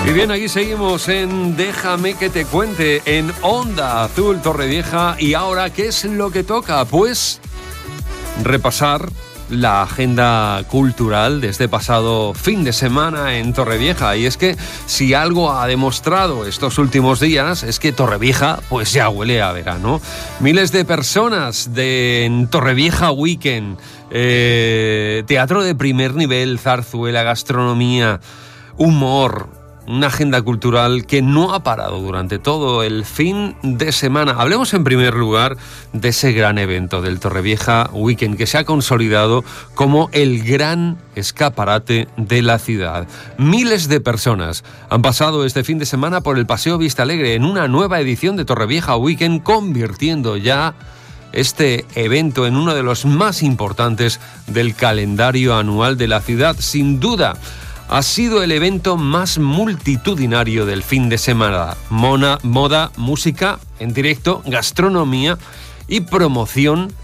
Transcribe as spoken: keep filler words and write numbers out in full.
Y bien, aquí seguimos en Déjame que te cuente en Onda Azul Torrevieja. Y ahora, ¿qué es lo que toca? Pues repasar la agenda cultural de este pasado fin de semana en Torrevieja. Y es que si algo ha demostrado estos últimos días es que Torrevieja pues ya huele a verano. Miles de personas de en Torrevieja Weekend, eh, teatro de primer nivel, zarzuela, gastronomía, humor, una agenda cultural que no ha parado durante todo el fin de semana. Hablemos en primer lugar de ese gran evento del Torrevieja Weekend que se ha consolidado como el gran escaparate de la ciudad. Miles de personas han pasado este fin de semana por el Paseo Vista Alegre en una nueva edición de Torrevieja Weekend, convirtiendo ya este evento en uno de los más importantes del calendario anual de la ciudad. Sin duda, ha sido el evento más multitudinario del fin de semana. Mona, moda, música en directo, gastronomía y promoción